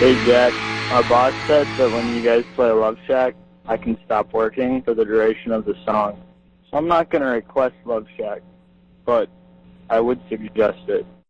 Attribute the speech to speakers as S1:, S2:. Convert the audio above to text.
S1: Hey Jack, my boss said that when you guys play Love Shack, I can stop working for the duration of the song. So I'm not going to request Love Shack, but I would suggest it.